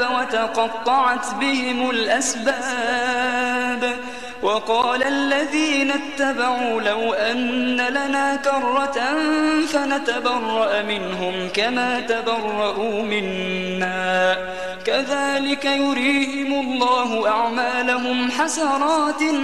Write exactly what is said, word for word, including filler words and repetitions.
العذاب وتقطعت بهم الأسباب. وقال الذين اتبعوا لو أن لنا كرة فنتبرأ منهم كما تبرؤوا منا كذلك يريهم الله أعمالهم حسرات